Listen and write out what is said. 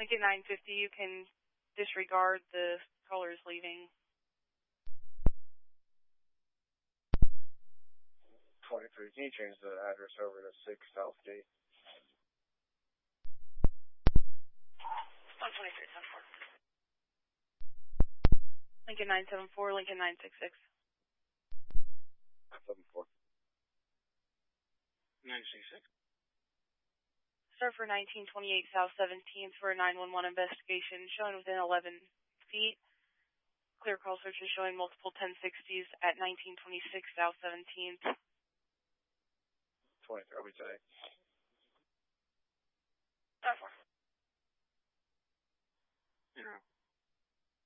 Lincoln 950, you can disregard the callers leaving. 23, can you change the address over to 6 Southgate? 123, 10-4. Lincoln 974, Lincoln 966. 74. 966. Start for 1928 South 17th for a 911 investigation showing within 11 feet. Clear call searches showing multiple 1060s at 1926 South 17th. 23, I'll be today. 10-4.